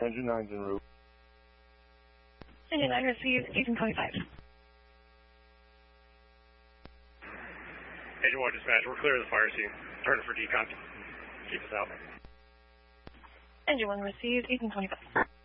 Engine 9's en route. Engine 9 receives, Agent 25. Agent 1 dispatch, we're clear of the fire scene. Turn it for decon. Keep us out. Engine 1 receives, Agent 25.